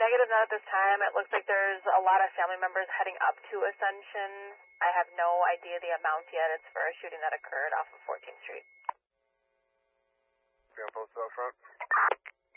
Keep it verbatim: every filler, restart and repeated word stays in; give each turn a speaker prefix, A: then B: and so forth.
A: Negative, not at this time. It looks like there's a lot of family members heading up to Ascension. I have no idea the amount yet. It's for a shooting that occurred off of fourteenth Street.
B: Be on both out front.